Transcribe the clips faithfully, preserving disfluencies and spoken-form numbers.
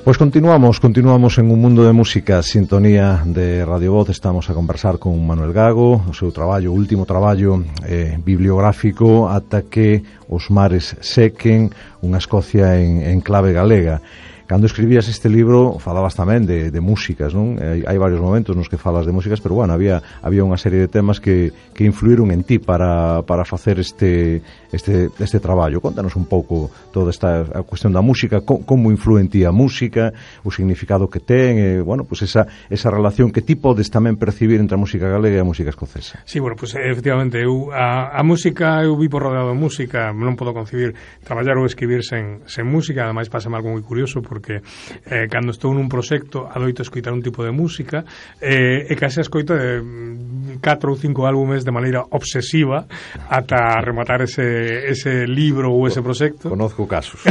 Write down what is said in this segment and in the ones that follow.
Pois continuamos, continuamos en un mundo de música, sintonía de Radio Voz. Estamos a conversar con Manuel Gago, o seu traballo, o último traballo eh, bibliográfico, Ata que os mares sequen, unha Escocia en, en clave galega. Cando escribías este libro falabas tamén de, de músicas, non? Hai, hai varios momentos nos que falas de músicas, pero bueno, había había unha serie de temas que, que influíron en ti para, para facer este, este, este traballo. Contanos un pouco toda esta a cuestión da música, co, como influe en ti a música, o significado que ten, e, bueno, pues esa, esa relación que ti podes tamén percibir entre a música galega e a música escocesa. Sí, bueno, pues efectivamente, eu, a, a música, eu vivo rodeado de música, non podo concebir traballar ou escribir sen, sen música. Ademais, pásame algo moi curioso, porque porque eh, cando estou nun proxecto adoito escoitar un tipo de música eh, e case escoito de catro ou cinco álbumes de maneira obsesiva ata rematar ese, ese libro ou ese proxecto. Conozco casos.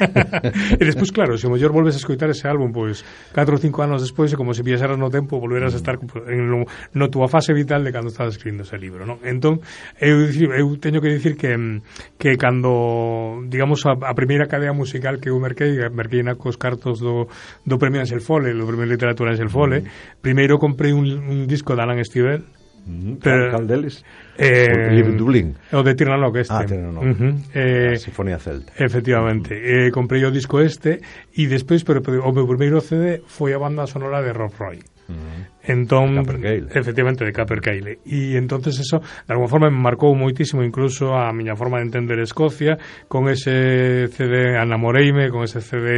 E despois, claro, se o mellor volves a escoitar ese álbum pois catro ou cinco anos despois, é como se viaxeras no tempo, volveras a estar en no, no túa fase vital de cando estabas escribindo ese libro, non? Entón, eu, eu teño que dicir que que cando, digamos, a, a primeira cadea musical que eu merquei, merquei na cos cartos do, do premio Ansel Fole, do premio de literatura Ansel Fole. Mm. Primeiro comprei un, un disco de Alan Stivell. Mm, pero, cal deles? Eh, o de Dublín. O de Tirnanoc este. Ah, Tirnanoc. Uh -huh. eh, a Sinfonía Celta. Efectivamente. Uh-huh. eh, comprei o disco este e despois, pero o meu primeiro C D foi a banda sonora de Rob Roy. Uh-huh. Entón, efectivamente, de Capercaillie. E entonces eso, de alguma forma, me marcou moitísimo incluso a miña forma de entender Escocia, con ese C D Anamoreime, con ese C D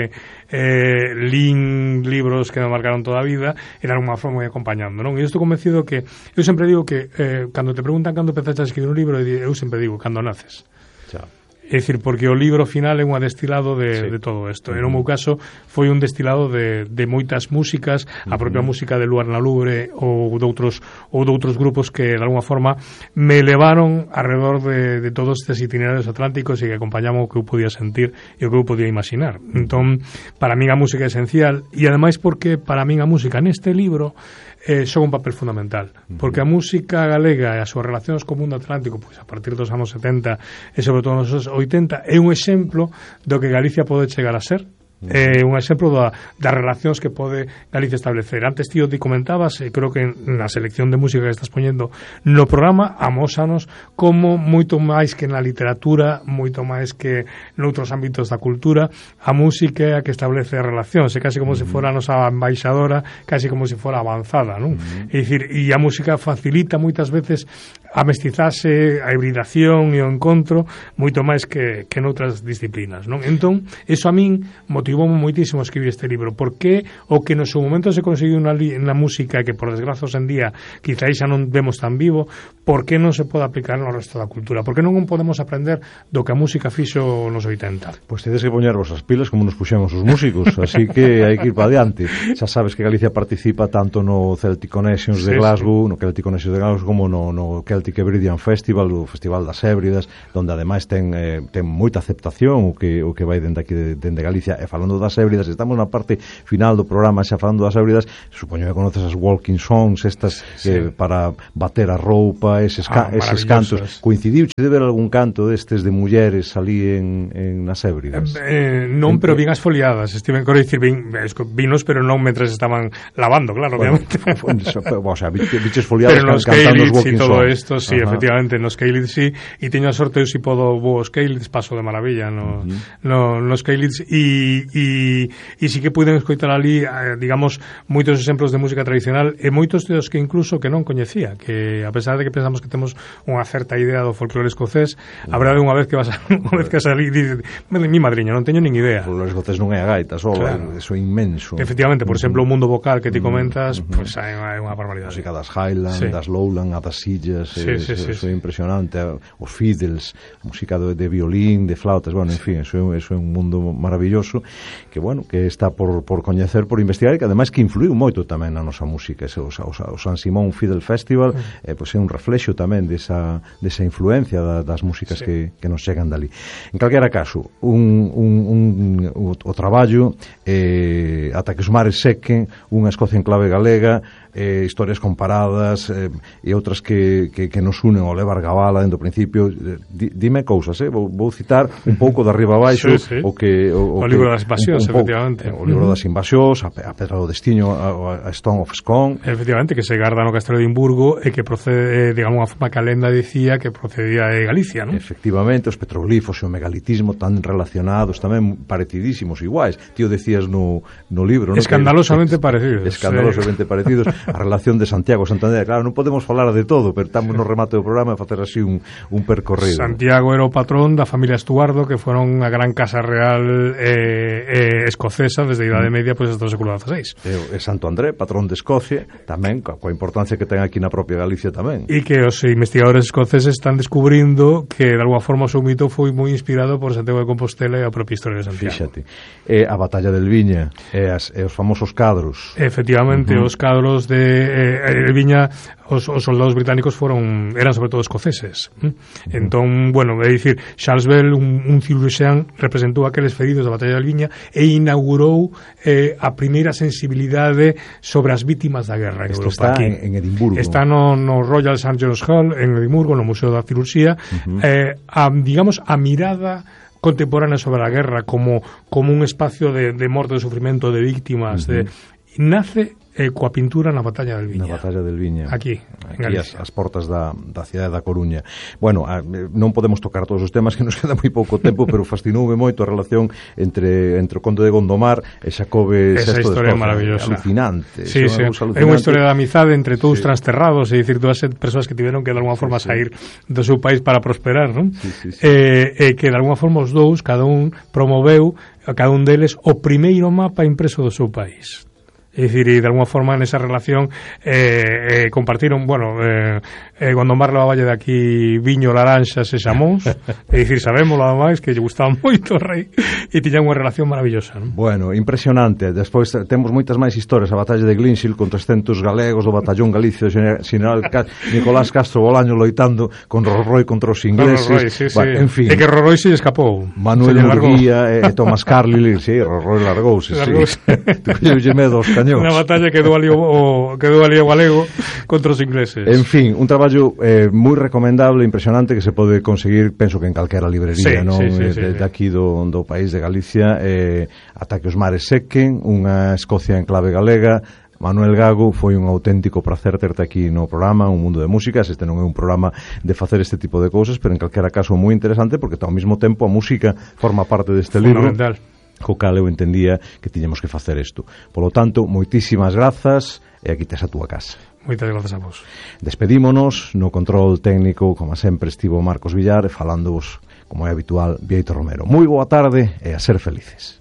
eh, Lin, libros que me marcaron toda a vida, e de alguma forma moi acompañando, non? E estou convencido que, eu sempre digo que eh, cando te preguntan cando empezaste a escribir un libro, eu sempre digo, cando naces. Chao. É dicir, porque o libro final é un destilado de, sí. de todo isto. Uh-huh. En o meu caso foi un destilado de, de moitas músicas, uh-huh. a propia música de Luar na Lubre ou doutros, ou doutros grupos que de alguma forma me levaron alrededor de, de todos estes itinerarios atlánticos e que acompañamos o que eu podía sentir e o que eu podía imaginar. Entón, para min a música é esencial, e ademais porque para min a música neste libro Eh, son un papel fundamental, porque a música galega e as súas relacións co mundo atlántico, pois a partir dos anos setenta e sobre todo nos anos oitenta, é un exemplo do que Galicia pode chegar a ser. É eh, un exemplo da, das relacións que pode Galicia establecer. Antes, tío, te comentabas, e creo que na selección de música que estás poñendo no programa, amósanos como moito máis que na literatura, moito máis que noutros ámbitos da cultura, a música é a que establece relacións, é casi como uh-huh. se fora a nosa embaixadora, casi como se fora avanzada, non? Uh-huh. É dicir, e a música facilita moitas veces a mestizase, a hibridación e o encontro moito máis que, que noutras disciplinas, non? Entón, eso a min motivou moitísimo a escribir este libro, porque o que no seu momento se conseguiu na, na música, que por desgraza hoxe en día quizá xa non vemos tan vivo, por que non se pode aplicar no resto da cultura? Por que non podemos aprender do que a música fixo nos oitenta? Pois tedes que poñervos as pilas como nos puxemos os músicos, así que hai que ir para adiante. Xa sabes que Galicia participa tanto no Celtic Connections de Glasgow, sí, sí. no Celtic Connections de Glasgow, como no, no Celtic Hebridean Festival, o Festival das Hébridas, donde ademais ten, eh, ten moita aceptación o que, o que vai dende aquí, dende Galicia. E falando das Hébridas, estamos na parte final do programa, xa falando das Hébridas, supoño que conoces as walking songs, estas sí. eh, para bater a roupa, eses, ca ah, eses cantos. Coincidiuche de ver algún canto destes de mulleres ali en, en nas Hébridas? Eh, non, pero bien asfoliadas. Estiven quero dicir, vin, vinos, pero non mentres estaban lavando, claro, bueno, obviamente. O sea, biches foliadas pero nos cantando os walking songs. Todo esto, sí, ajá. Efectivamente, nos Keilids sí, e teño a sorte, eu si podo vos Keilids, paso de maravilla no, uh-huh. no, nos Keilids, e, e, e sí que puiden escoitar ali, eh, digamos, moitos exemplos de música tradicional, e moitos dos que incluso que non coñecía, que a pesar de que pensamos que temos unha certa idea do folclore escocés, uh-huh. a verdade unha vez que vas a, unha vez que salí, dice, mi madriña, non teño nin idea. O folclore escocés non é a gaita, só claro. é inmenso. Efectivamente, por uh-huh. exemplo, o mundo vocal que ti comentas, uh-huh. pois pues, hai unha barbaridade. Música das Highland, sí. das Lowland, a das Sillas, sí, é, sí, sí, eso é sí. impresionante, os fiddles, música de, de violín, de flautas, bueno, en fin, eso, eso é un mundo maravilloso que, bueno, que está por, por coñecer, por investigar, e que ademais que influiu moito tamén na nosa música. Ese, o, o, o San Simón Fiddle Festival eh, pois é un reflexo tamén desa, desa influencia da, das músicas sí. que, que nos chegan dali. En calquera caso, un, un, un, o, o traballo eh, ata que os mares sequen, unha Escocia en clave galega, eh, historias comparadas eh, e outras que, que, que nos unen ao Levar Gabala dentro do principio. Di, dime cousas, eh? vou, vou citar un pouco de arriba abaixo sí, sí. o que o, o, o libro que, das invasións, un, un efectivamente. Pouco, o libro das invasións, a, a Pedra do Destiño, a, a Stone of Scone. Efectivamente, que se garda no Castelo de Edimburgo e que procede, de alguma forma, que a lenda dicía que procedía de Galicia, non? Efectivamente, os petroglifos e o megalitismo tan relacionados, tamén parecidísimos, iguais. Tío, decías no, no libro, non? Escandalosamente que, parecidos. Escandalosamente sí. parecidos. A relación de Santiago e Santander, claro, non podemos falar de todo, pero estamos no remate do programa a facer así un, un percorrido. Santiago era o patrón da familia Estuardo, que foron unha gran casa real eh, eh, escocesa desde a Idade Media pois, hasta o século dieciséis. E, e Santo André, patrón de Escocia, tamén, coa, coa importancia que ten aquí na propia Galicia tamén. E que os investigadores escoceses están descubrindo que, de alguma forma, o seu mito foi moi inspirado por Santiago de Compostela e a propia historia de Santiago. Fíxate. E a batalla del Viña, e, as, e os famosos cadros. Efectivamente, uh -huh. os cadros de eh, Viña, os, os soldados británicos foron eran sobre todo escoceses. ¿eh? Uh -huh. Entón, bueno, é dicir, Charles Bell, un, un cirurxián, representou aqueles feridos da batalla del Viña e inaugurou eh, a primeira sensibilidade sobre as vítimas da guerra en Esto Europa. Está aquí. En, en Edimburgo. Está no, no Royal Saint John's Hall en Edimburgo, no Museo da Cirurxía. Uh -huh. eh, a, digamos, a mirada contemporánea sobre a guerra como, como un espacio de, de morte, de sufrimento, de víctimas, uh -huh. de, nace eh, coa pintura na Batalla del Viña. Na Batalla del Viña. Aquí, aquí as, as portas da, da cidade da Coruña. Bueno, a, non podemos tocar todos os temas, que nos queda moi pouco tempo, pero fascinoume moito a relación entre, entre o Conde de Gondomar e Xacobe Esa sexto historia de Escocia. Alucinante. Alucinante. Sí, sí. É unha historia de amizade entre todos sí. transterrados, é dicir, todas as persoas que tiveron que de alguma forma sí, sair sí. do seu país para prosperar, non? Sí, sí, sí. E eh, eh, que de alguma forma os dous, cada un promoveu a cada un deles o primeiro mapa impreso do seu país. É dicir, e de alguma forma nesa relación eh, eh, compartiron, bueno, eh, eh, Gondomar levaba de aquí viño, laranxas e xamóns, é dicir, sabemos ademais que lle gustaba moito o rei e tiñan unha relación maravillosa, non? Bueno, impresionante. Despois temos moitas máis historias, a batalla de Glynshil con trescentos galegos do batallón Galicia do general Nicolás Castro Bolaño loitando con Rorroi contra os ingleses. Rorroi, sí, bueno, sí. En fin. E que Rorroi se escapou. Manuel Murguía e Tomás Carlyle, sí, Rorroi largouse, sí. Tu colleulle medo aos cañóns. Unha batalla que dou ali o, quedou ali o galego contra os ingleses. En fin, un traballo eh, moi recomendable, impresionante, que se pode conseguir, penso que en calquera librería, sí, non? Sí, sí, de, sí, de, sí. de aquí do, do país de Galicia, eh, ata que os mares sequen, unha Escocia en clave galega. Manuel Gago, foi un auténtico prazer terte aquí no programa Un Mundo de Músicas. Este non é un programa de facer este tipo de cousas, pero en calquera caso moi interesante, porque ao mesmo tempo a música forma parte deste libro, co cal eu entendía que tiñamos que facer isto. Polo tanto, moitísimas grazas, e aquí tes a túa casa. Moitas grazas a vos. Despedímonos, no control técnico, como sempre, estivo Marcos Villar, e falándovos, como é habitual, Bieito Romero. Moi boa tarde e a ser felices.